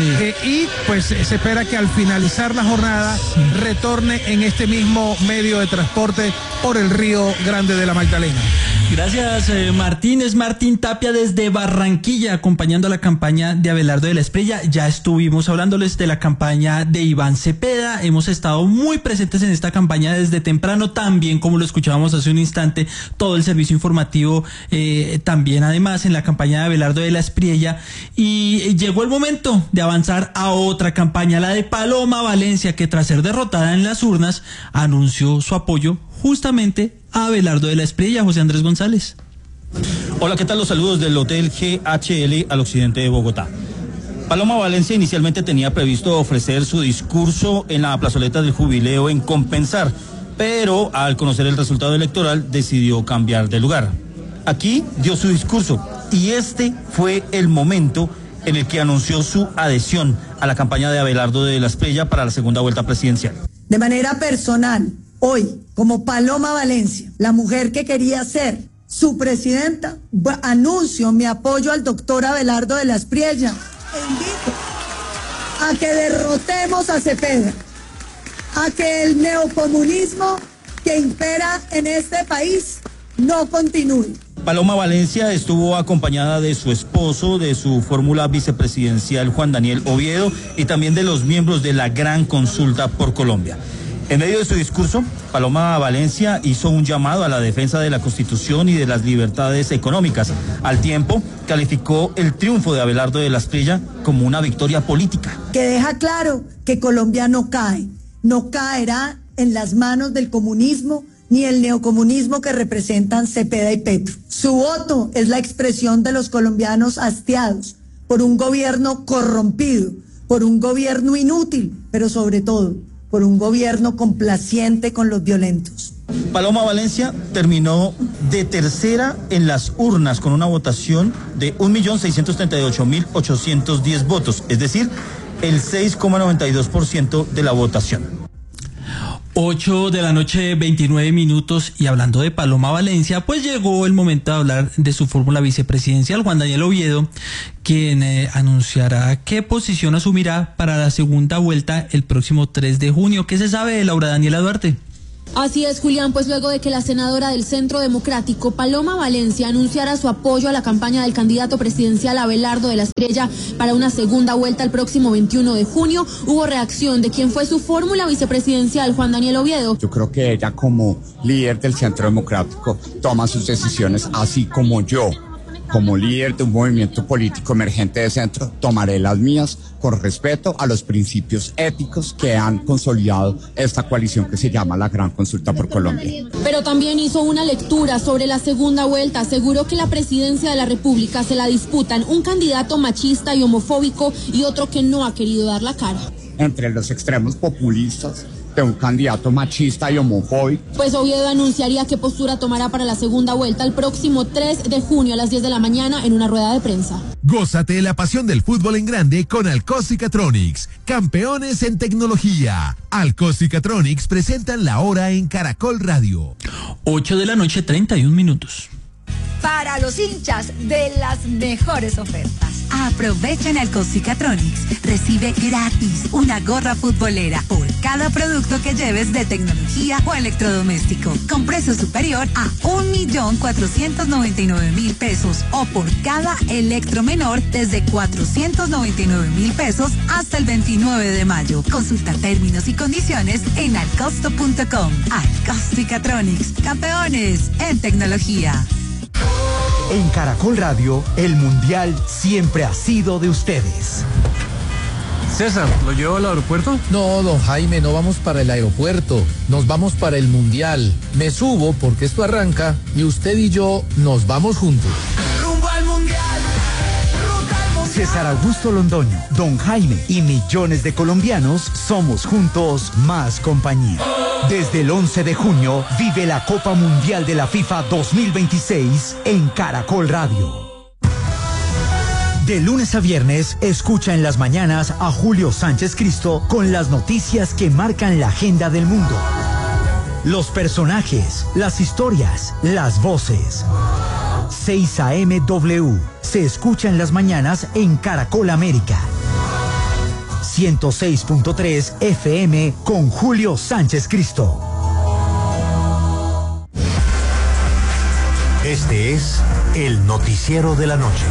Y pues se espera que al finalizar la jornada retorne en este mismo medio de transporte por el Río Grande de la Magdalena. Gracias, Martín. Es Martín Tapia desde Barranquilla, acompañando a la campaña de Abelardo de la Espriella. Ya estuvimos hablándoles de la campaña de Iván Cepeda. Hemos estado muy presentes en esta campaña desde temprano, también como lo escuchábamos hace un instante, todo el servicio informativo, también además en la campaña de Abelardo de la Espriella. Y llegó el momento de avanzar a otra campaña, la de Paloma Valencia, que tras ser derrotada en las urnas, anunció su apoyo justamente a Abelardo de la Espriella. José Andrés González. Hola, ¿qué tal? Los saludos del Hotel GHL al occidente de Bogotá. Paloma Valencia inicialmente tenía previsto ofrecer su discurso en la plazoleta del Jubileo en Compensar, pero al conocer el resultado electoral decidió cambiar de lugar. Aquí dio su discurso, y este fue el momento en el que anunció su adhesión a la campaña de Abelardo de la Espriella para la segunda vuelta presidencial. De manera personal, hoy, como Paloma Valencia, la mujer que quería ser su presidenta, anuncio mi apoyo al doctor Abelardo de la Espriella e invito a que derrotemos a Cepeda, a que el neocomunismo que impera en este país no continúe. Paloma Valencia estuvo acompañada de su esposo, de su fórmula vicepresidencial Juan Daniel Oviedo, y también de los miembros de la Gran Consulta por Colombia. En medio de su discurso, Paloma Valencia hizo un llamado a la defensa de la Constitución y de las libertades económicas. Al tiempo, calificó el triunfo de Abelardo de la Espriella como una victoria política. Que deja claro que Colombia no cae, no caerá en las manos del comunismo ni el neocomunismo que representan Cepeda y Petro. Su voto es la expresión de los colombianos hastiados por un gobierno corrompido, por un gobierno inútil, pero sobre todo por un gobierno complaciente con los violentos. Paloma Valencia terminó de tercera en las urnas con una votación de 1.638.810 votos, es decir, el 6,92% de la votación. 8 de la noche, 29 minutos, y hablando de Paloma Valencia, pues llegó el momento de hablar de su fórmula vicepresidencial, Juan Daniel Oviedo, quien anunciará qué posición asumirá para la segunda vuelta el próximo 3 de junio. ¿Qué se sabe de Laura Daniela Duarte? Así es, Julián, pues luego de que la senadora del Centro Democrático, Paloma Valencia, anunciara su apoyo a la campaña del candidato presidencial Abelardo de la Espriella para una segunda vuelta el próximo 21 de junio, hubo reacción de quien fue su fórmula vicepresidencial, Juan Daniel Oviedo. Yo creo que ella, como líder del Centro Democrático, toma sus decisiones, así como yo, como líder de un movimiento político emergente de centro, tomaré las mías con respeto a los principios éticos que han consolidado esta coalición que se llama la Gran Consulta por Colombia. Pero también hizo una lectura sobre la segunda vuelta. Aseguró que la presidencia de la República se la disputan un candidato machista y homofóbico y otro que no ha querido dar la cara. Entre los extremos populistas de un candidato machista y homofóbico. Pues Oviedo anunciaría qué postura tomará para la segunda vuelta el próximo 3 de junio a las 10 de la mañana en una rueda de prensa. Gózate la pasión del fútbol en grande con Alcoz y Catronics, campeones en tecnología. Alcoz y Catronics presentan la hora en Caracol Radio. 8 de la noche, 31 minutos. Para los hinchas de las mejores ofertas. Aprovechen Alcoz y Catronics. Recibe gratis una gorra futbolera por cada producto que lleves de tecnología o electrodoméstico, con precio superior a 1.499.000 pesos, o por cada electro menor desde 499.000 pesos hasta el 29 de mayo. Consulta términos y condiciones en alcosto.com. Alcoz y Catronics, campeones en tecnología. En Caracol Radio, el Mundial siempre ha sido de ustedes. César, ¿lo llevo al aeropuerto? No, don Jaime, no vamos para el aeropuerto, nos vamos para el Mundial. Me subo porque esto arranca y usted y yo nos vamos juntos. ¡Rumbo al Mundial! César Augusto Londoño, don Jaime y millones de colombianos somos juntos más compañía. Desde el 11 de junio vive la Copa Mundial de la FIFA 2026 en Caracol Radio. De lunes a viernes, escucha en las mañanas a Julio Sánchez Cristo con las noticias que marcan la agenda del mundo. Los personajes, las historias, las voces. 6 AM-W se escucha en las mañanas en Caracol América. 106.3 FM con Julio Sánchez Cristo. Este es el noticiero de la noche.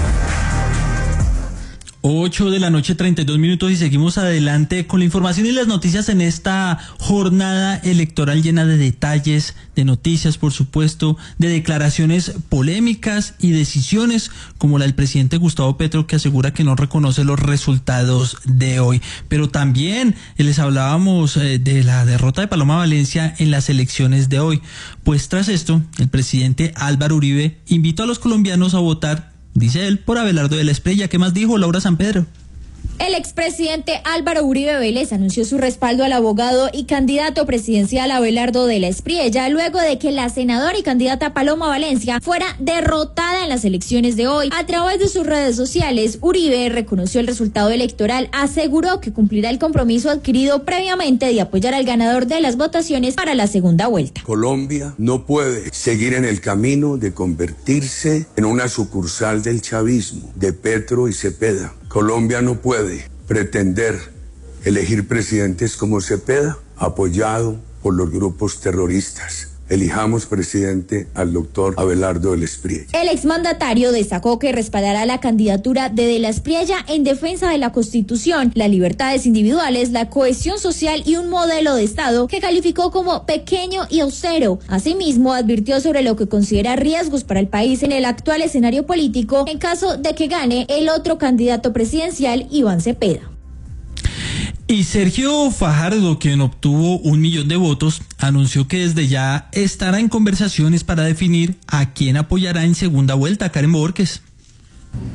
8 de la noche, 32 minutos, y seguimos adelante con la información y las noticias en esta jornada electoral llena de detalles, de noticias, por supuesto, de declaraciones polémicas y decisiones como la del presidente Gustavo Petro, que asegura que no reconoce los resultados de hoy. Pero también les hablábamos de la derrota de Paloma Valencia en las elecciones de hoy. Pues tras esto, el presidente Álvaro Uribe invitó a los colombianos a votar, dice él, por Abelardo de la Espriella. ¿Qué más dijo Laura Sanpedro? El expresidente Álvaro Uribe Vélez anunció su respaldo al abogado y candidato presidencial Abelardo de la Espriella luego de que la senadora y candidata Paloma Valencia fuera derrotada en las elecciones de hoy. A través de sus redes sociales, Uribe reconoció el resultado electoral, aseguró que cumplirá el compromiso adquirido previamente de apoyar al ganador de las votaciones para la segunda vuelta. Colombia no puede seguir en el camino de convertirse en una sucursal del chavismo, de Petro y Cepeda. Colombia no puede pretender elegir presidentes como Cepeda, apoyado por los grupos terroristas. Elijamos presidente al doctor Abelardo de la Espriella. El exmandatario destacó que respaldará la candidatura de la Espriella en defensa de la Constitución, las libertades individuales, la cohesión social y un modelo de Estado que calificó como pequeño y austero. Asimismo, advirtió sobre lo que considera riesgos para el país en el actual escenario político en caso de que gane el otro candidato presidencial, Iván Cepeda. Y Sergio Fajardo, quien obtuvo 1 millón de votos, anunció que desde ya estará en conversaciones para definir a quién apoyará en segunda vuelta. Karen Borges.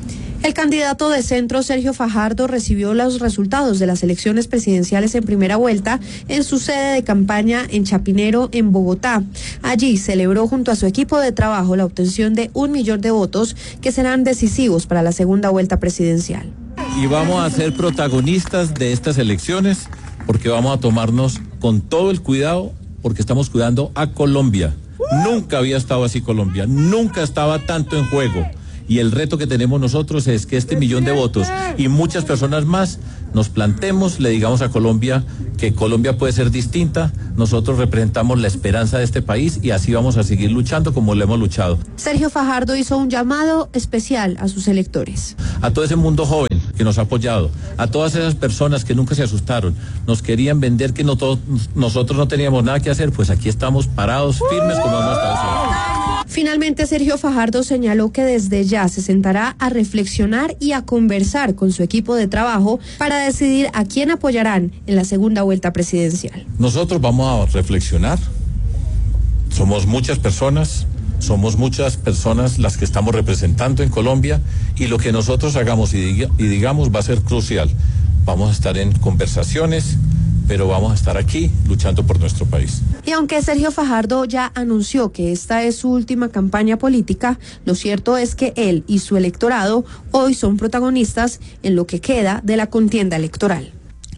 El candidato de centro, Sergio Fajardo, recibió los resultados de las elecciones presidenciales en primera vuelta en su sede de campaña en Chapinero, en Bogotá. Allí celebró junto a su equipo de trabajo la obtención de 1 millón de votos que serán decisivos para la segunda vuelta presidencial. Y vamos a ser protagonistas de estas elecciones porque vamos a tomarnos con todo el cuidado porque estamos cuidando a Colombia. Nunca había estado así Colombia, nunca estaba tanto en juego. Y el reto que tenemos nosotros es que este 1 millón de votos y muchas personas más nos plantemos, le digamos a Colombia que Colombia puede ser distinta. Nosotros representamos la esperanza de este país y así vamos a seguir luchando como lo hemos luchado. Sergio Fajardo hizo un llamado especial a sus electores. A todo ese mundo joven que nos ha apoyado, a todas esas personas que nunca se asustaron, nos querían vender que nosotros no teníamos nada que hacer, pues aquí estamos parados, firmes como hemos estado siempre. Finalmente, Sergio Fajardo señaló que desde ya se sentará a reflexionar y a conversar con su equipo de trabajo para decidir a quién apoyarán en la segunda vuelta presidencial. Nosotros vamos a reflexionar, somos muchas personas las que estamos representando en Colombia y lo que nosotros hagamos y digamos va a ser crucial. Vamos a estar en conversaciones, pero vamos a estar aquí luchando por nuestro país. Y aunque Sergio Fajardo ya anunció que esta es su última campaña política, lo cierto es que él y su electorado hoy son protagonistas en lo que queda de la contienda electoral.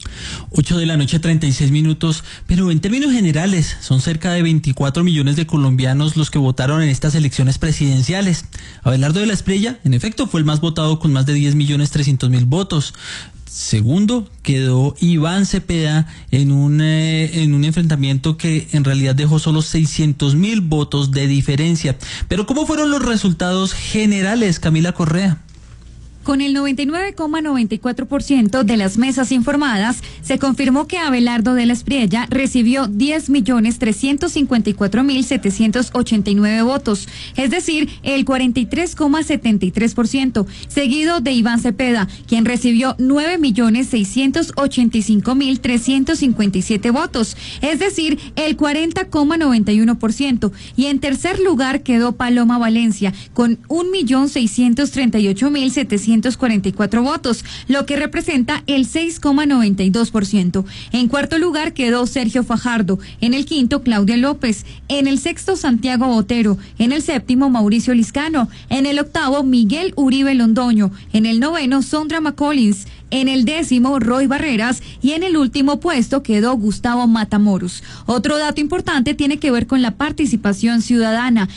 8:36 a.m, pero en términos generales son cerca de 24 millones de colombianos los que votaron en estas elecciones presidenciales. Abelardo de la Espriella, en efecto, fue el más votado con más de 10.300.000 votos. Segundo quedó Iván Cepeda en un enfrentamiento que en realidad dejó solo 600.000 votos de diferencia. Pero ¿cómo fueron los resultados generales, Camila Correa? Con el 99,94% de las mesas informadas, se confirmó que Abelardo de la Espriella recibió 10.354.789 votos, es decir, el 43,73%, seguido de Iván Cepeda, quien recibió 9.685.357 votos, es decir, el 40,91%, y en tercer lugar quedó Paloma Valencia, con 1.638.744 votos, lo que representa el 6,92%. En cuarto lugar quedó Sergio Fajardo, en el quinto Claudia López, en el sexto Santiago Botero, en el séptimo Mauricio Liscano, en el octavo Miguel Uribe Londoño, en el noveno Sondra McCollins, en el décimo Roy Barreras y en el último puesto quedó Gustavo Matamoros. Otro dato importante tiene que ver con la participación ciudadana.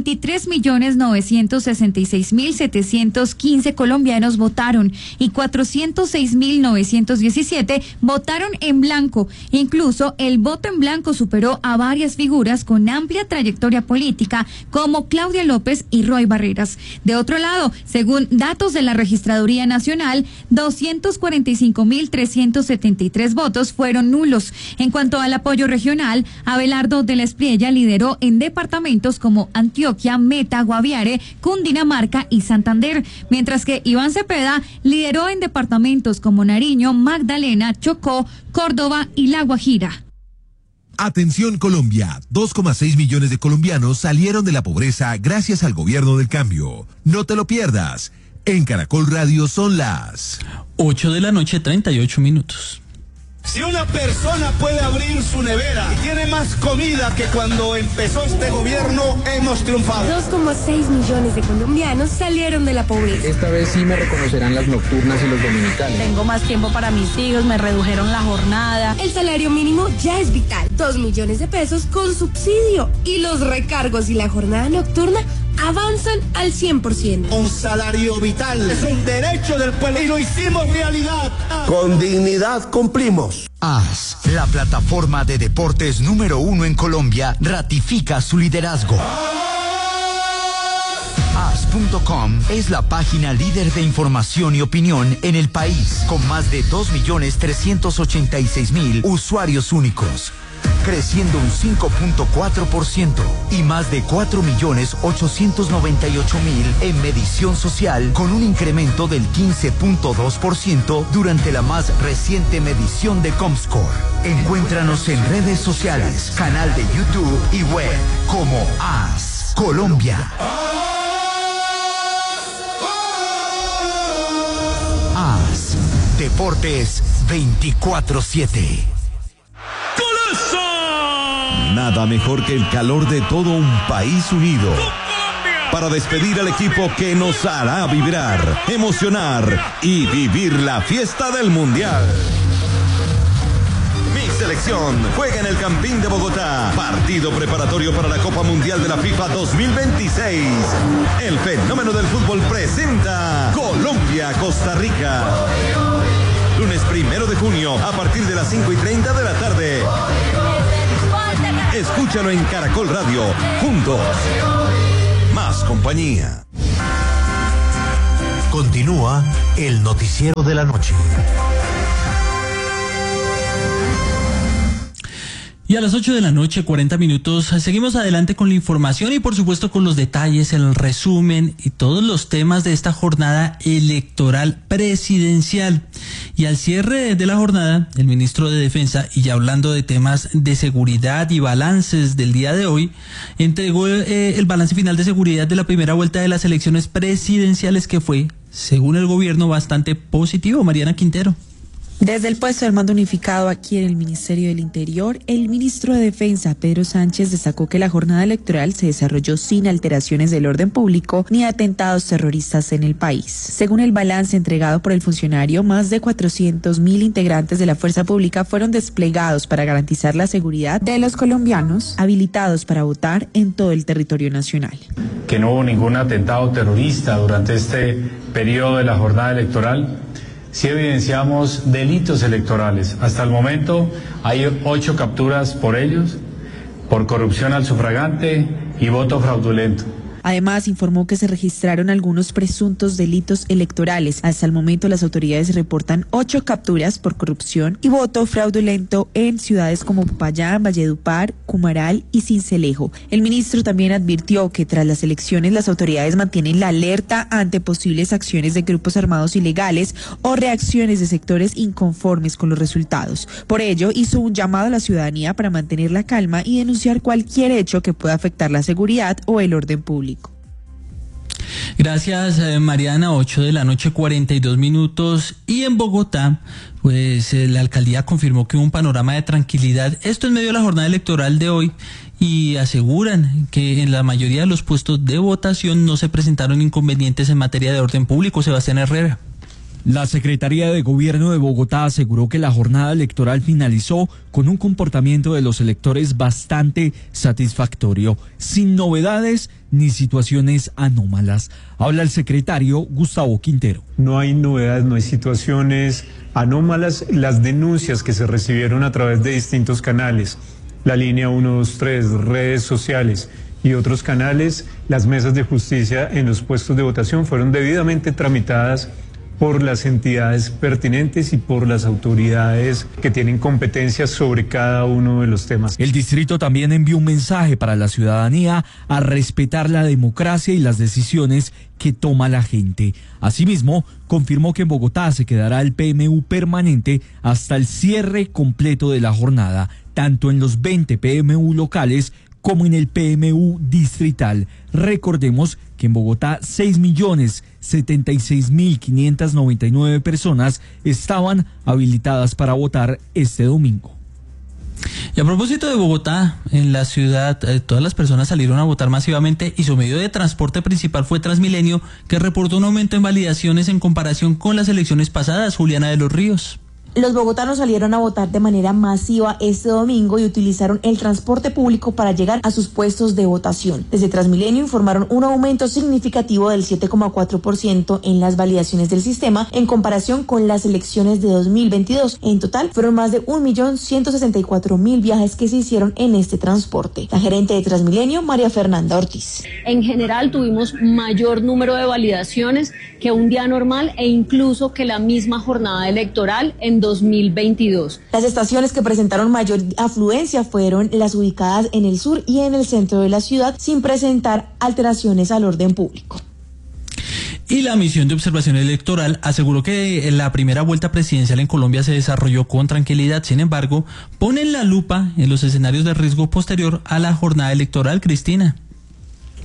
23.966.715 colombianos votaron y 406.917 votaron en blanco. Incluso el voto en blanco superó a varias figuras con amplia trayectoria política como Claudia López y Roy Barreras. De otro lado, según datos de la Registraduría Nacional, 245.373 votos fueron nulos. En cuanto al apoyo regional, Abelardo de la Espriella lideró en departamentos como Antioquia, Meta, Guaviare, Cundinamarca y Santander, mientras que Iván Cepeda lideró en departamentos como Nariño, Magdalena, Chocó, Córdoba y La Guajira. Atención Colombia, 2,6 millones de colombianos salieron de la pobreza gracias al gobierno del cambio. No te lo pierdas. En Caracol Radio son las 8:38 a.m. Si una persona puede abrir su nevera y tiene más comida que cuando empezó este gobierno, hemos triunfado. 2,6 millones de colombianos salieron de la pobreza. Esta vez sí me reconocerán las nocturnas y los dominicales. Tengo más tiempo para mis hijos, me redujeron la jornada. El salario mínimo ya es vital. 2 millones de pesos con subsidio. Y los recargos y la jornada nocturna avanzan al 100%. Un salario vital es un derecho del pueblo y lo hicimos realidad. Con dignidad cumplimos. AS, la plataforma de deportes número 1 en Colombia, ratifica su liderazgo. AS.com es la página líder de información y opinión en el país, con más de 2.386.000 usuarios únicos, creciendo un 5.4% y más de 4.898.000 en medición social, con un incremento del 15.2% durante la más reciente medición de Comscore. Encuéntranos en redes sociales, canal de YouTube y web como AS Colombia. Deportes 24/7. Nada mejor que el calor de todo un país unido para despedir al equipo que nos hará vibrar, emocionar y vivir la fiesta del Mundial. Mi selección juega en el Campín de Bogotá, partido preparatorio para la Copa Mundial de la FIFA 2026. El fenómeno del fútbol presenta Colombia-Costa Rica. Lunes 1 de junio a partir de las 5:30 de la tarde. Escúchalo en Caracol Radio. Juntos, más compañía. Continúa el noticiero de la noche. Y a las 8 de la noche, 40 minutos, seguimos adelante con la información y por supuesto con los detalles, el resumen y todos los temas de esta jornada electoral presidencial. Y al cierre de la jornada, el ministro de Defensa, y ya hablando de temas de seguridad y balances del día de hoy, entregó el balance final de seguridad de la primera vuelta de las elecciones presidenciales que fue, según el gobierno, bastante positivo. Mariana Quintero. Desde el puesto del mando unificado aquí en el Ministerio del Interior, el ministro de Defensa, Pedro Sánchez, destacó que la jornada electoral se desarrolló sin alteraciones del orden público ni atentados terroristas en el país. Según el balance entregado por el funcionario, más de 400.000 integrantes de la fuerza pública fueron desplegados para garantizar la seguridad de los colombianos habilitados para votar en todo el territorio nacional. Que no hubo ningún atentado terrorista durante este periodo de la jornada electoral. Sí evidenciamos delitos electorales. Hasta el momento hay 8 capturas por ellos, por corrupción al sufragante y voto fraudulento. Además, informó que se registraron algunos presuntos delitos electorales. Hasta el momento, las autoridades reportan 8 capturas por corrupción y voto fraudulento en ciudades como Popayán, Valledupar, Cumaral y Sincelejo. El ministro también advirtió que tras las elecciones, las autoridades mantienen la alerta ante posibles acciones de grupos armados ilegales o reacciones de sectores inconformes con los resultados. Por ello, hizo un llamado a la ciudadanía para mantener la calma y denunciar cualquier hecho que pueda afectar la seguridad o el orden público. Gracias, Mariana. 8 de la noche, 42 minutos. Y en Bogotá, pues la alcaldía confirmó que hubo un panorama de tranquilidad. Esto en medio de la jornada electoral de hoy. Y aseguran que en la mayoría de los puestos de votación no se presentaron inconvenientes en materia de orden público. Sebastián Herrera. La Secretaría de Gobierno de Bogotá aseguró que la jornada electoral finalizó con un comportamiento de los electores bastante satisfactorio, sin novedades ni situaciones anómalas. Habla el secretario Gustavo Quintero. No hay novedades, no hay situaciones anómalas. Las denuncias que se recibieron a través de distintos canales, la línea 123, redes sociales y otros canales, las mesas de justicia en los puestos de votación fueron debidamente tramitadas por las entidades pertinentes y por las autoridades que tienen competencias sobre cada uno de los temas. El distrito también envió un mensaje para la ciudadanía a respetar la democracia y las decisiones que toma la gente. Asimismo, confirmó que en Bogotá se quedará el PMU permanente hasta el cierre completo de la jornada, tanto en los 20 PMU locales como en el PMU distrital. Recordemos que en Bogotá 6.076.599 personas estaban habilitadas para votar este domingo. Y a propósito de Bogotá, en la ciudad todas las personas salieron a votar masivamente y su medio de transporte principal fue Transmilenio, que reportó un aumento en validaciones en comparación con las elecciones pasadas. Juliana de los Ríos. Los bogotanos salieron a votar de manera masiva este domingo y utilizaron el transporte público para llegar a sus puestos de votación. Desde Transmilenio informaron un aumento significativo del 7,4% en las validaciones del sistema en comparación con las elecciones de 2022. En total, fueron más de 1.164.000 viajes que se hicieron en este transporte. La gerente de Transmilenio, María Fernanda Ortiz. En general, tuvimos mayor número de validaciones que un día normal e incluso que la misma jornada electoral en 2022. Las estaciones que presentaron mayor afluencia fueron las ubicadas en el sur y en el centro de la ciudad, sin presentar alteraciones al orden público. Y la misión de observación electoral aseguró que la primera vuelta presidencial en Colombia se desarrolló con tranquilidad. Sin embargo, ponen la lupa en los escenarios de riesgo posterior a la jornada electoral. Cristina.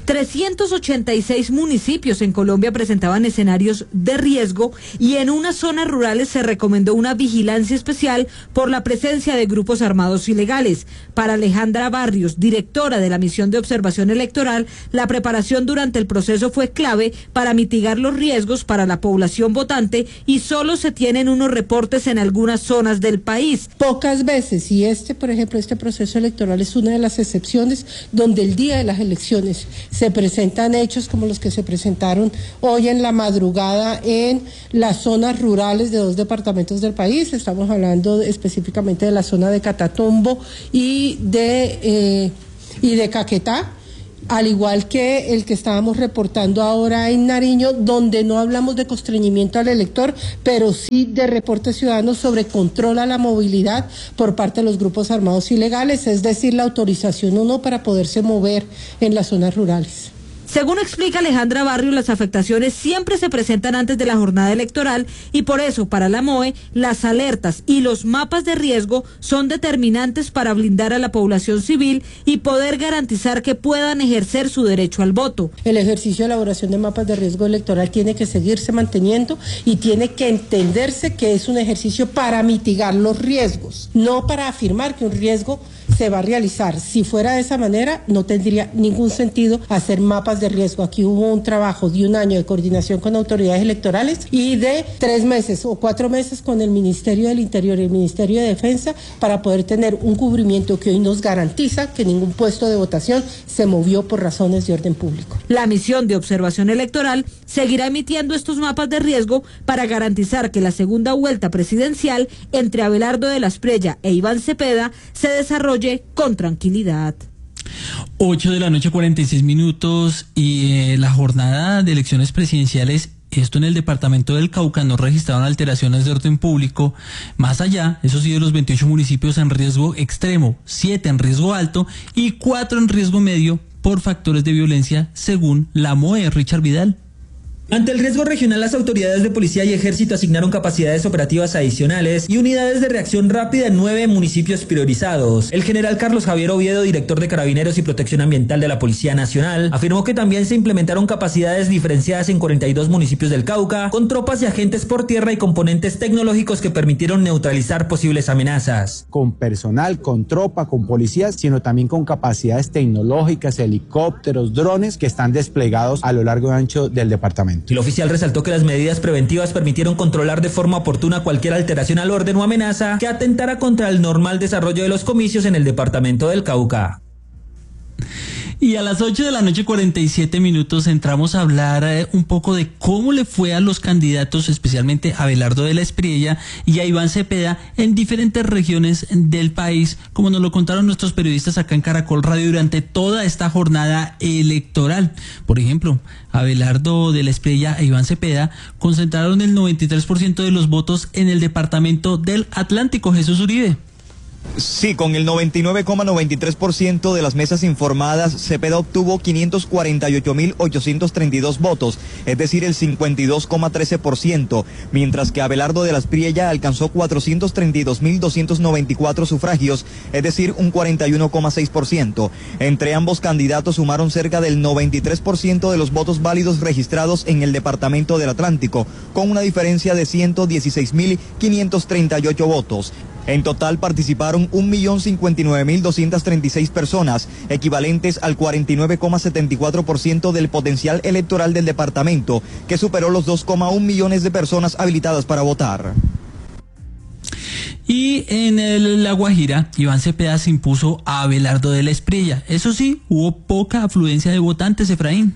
386 municipios en Colombia presentaban escenarios de riesgo y en unas zonas rurales se recomendó una vigilancia especial por la presencia de grupos armados ilegales. Para Alejandra Barrios, directora de la misión de observación electoral, la preparación durante el proceso fue clave para mitigar los riesgos para la población votante y solo se tienen unos reportes en algunas zonas del país. Pocas veces, y por ejemplo, este proceso electoral es una de las excepciones donde el día de las elecciones se presentan hechos como los que se presentaron hoy en la madrugada en las zonas rurales de 2 departamentos del país. Estamos hablando específicamente de la zona de Catatumbo y de Caquetá, al igual que el que estábamos reportando ahora en Nariño, donde no hablamos de constreñimiento al elector, pero sí de reportes ciudadanos sobre control a la movilidad por parte de los grupos armados ilegales, es decir, la autorización o no para poderse mover en las zonas rurales. Según explica Alejandra Barrio, las afectaciones siempre se presentan antes de la jornada electoral y por eso para la MOE las alertas y los mapas de riesgo son determinantes para blindar a la población civil y poder garantizar que puedan ejercer su derecho al voto. El ejercicio de elaboración de mapas de riesgo electoral tiene que seguirse manteniendo y tiene que entenderse que es un ejercicio para mitigar los riesgos, no para afirmar que un riesgo se va a realizar. Si fuera de esa manera, no tendría ningún sentido hacer mapas de riesgo. Aquí hubo un trabajo de 1 año de coordinación con autoridades electorales y de 3 meses o 4 meses con el Ministerio del Interior y el Ministerio de Defensa para poder tener un cubrimiento que hoy nos garantiza que ningún puesto de votación se movió por razones de orden público. La misión de observación electoral seguirá emitiendo estos mapas de riesgo para garantizar que la segunda vuelta presidencial entre Abelardo de la Espriella e Iván Cepeda se desarrolle con tranquilidad. 8:46 p.m. y la jornada de elecciones presidenciales, esto en el departamento del Cauca, no registraron alteraciones de orden público. Más allá, eso sí, de los 28 municipios en riesgo extremo, 7 en riesgo alto y 4 en riesgo medio por factores de violencia, según la MOE. Richard Vidal. Ante el riesgo regional, las autoridades de policía y ejército asignaron capacidades operativas adicionales y unidades de reacción rápida en 9 municipios priorizados. El general Carlos Javier Oviedo, director de Carabineros y Protección Ambiental de la Policía Nacional, afirmó que también se implementaron capacidades diferenciadas en 42 municipios del Cauca, con tropas y agentes por tierra y componentes tecnológicos que permitieron neutralizar posibles amenazas. Con personal, con tropa, con policías, sino también con capacidades tecnológicas, helicópteros, drones que están desplegados a lo largo y ancho del departamento. El oficial resaltó que las medidas preventivas permitieron controlar de forma oportuna cualquier alteración al orden o amenaza que atentara contra el normal desarrollo de los comicios en el departamento del Cauca. Y a las 8:47 p.m. entramos a hablar un poco de cómo le fue a los candidatos, especialmente a Abelardo de la Espriella y a Iván Cepeda, en diferentes regiones del país, como nos lo contaron nuestros periodistas acá en Caracol Radio durante toda esta jornada electoral. Por ejemplo, Abelardo de la Espriella e Iván Cepeda concentraron el 93% de los votos en el departamento del Atlántico. Jesús Uribe. Sí, con el 99,93% de las mesas informadas, Cepeda obtuvo 548.832 votos, es decir, el 52,13%, mientras que Abelardo de la Espriella alcanzó 432.294 sufragios, es decir, un 41,6%. Entre ambos candidatos sumaron cerca del 93% de los votos válidos registrados en el departamento del Atlántico, con una diferencia de 116.538 votos. En total participaron 1.059.236 personas, equivalentes al 49,74% del potencial electoral del departamento, que superó los 2,1 millones de personas habilitadas para votar. Y en La Guajira, Iván Cepeda se impuso a Abelardo de la Espriella. Eso sí, hubo poca afluencia de votantes, Efraín.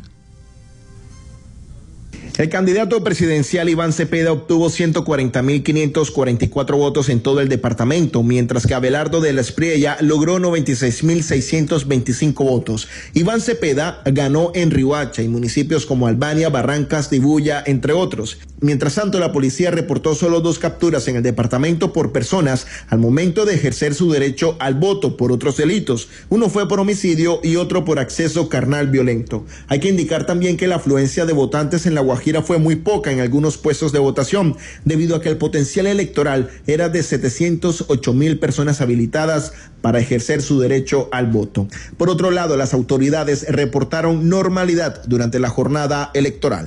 El candidato presidencial Iván Cepeda obtuvo 140.544 votos en todo el departamento, mientras que Abelardo de la Espriella logró 96.625 votos. Iván Cepeda ganó en Riohacha y municipios como Albania, Barrancas, Dibuya, entre otros. Mientras tanto, la policía reportó solo 2 capturas en el departamento por personas al momento de ejercer su derecho al voto por otros delitos. Uno fue por homicidio y otro por acceso carnal violento. Hay que indicar también que la afluencia de votantes en La Guajira Guajira fue muy poca en algunos puestos de votación, debido a que el potencial electoral era de 708.000 personas habilitadas para ejercer su derecho al voto. Por otro lado, las autoridades reportaron normalidad durante la jornada electoral.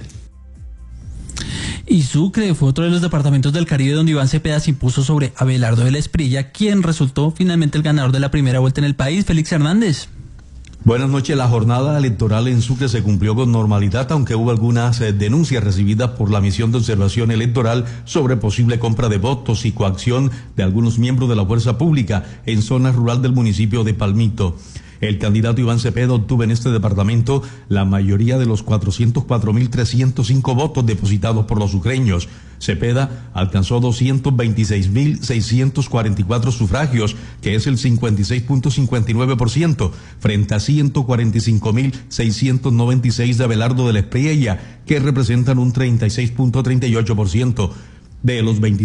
Y Sucre fue otro de los departamentos del Caribe donde Iván Cepeda se impuso sobre Abelardo de la Espriella, quien resultó finalmente el ganador de la primera vuelta en el país. Félix Hernández. Buenas noches. La jornada electoral en Sucre se cumplió con normalidad, aunque hubo algunas denuncias recibidas por la misión de observación electoral sobre posible compra de votos y coacción de algunos miembros de la fuerza pública en zona rural del municipio de Palmito. El candidato Iván Cepeda obtuvo en este departamento la mayoría de los 404.305 votos depositados por los sucreños. Cepeda alcanzó 226.644 sufragios, que es el 56.59%, frente a 145.696 de Abelardo de la Espriella, que representan un 36.38%. De los 25